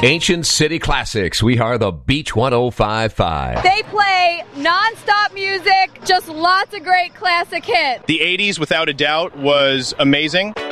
Ancient City Classics. We are the Beach 105.5. They play non-stop music, just lots of great classic hits. The 80s, without a doubt, was amazing.